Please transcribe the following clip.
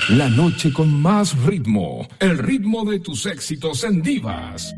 La noche con más ritmo, el ritmo de tus éxitos en Divas.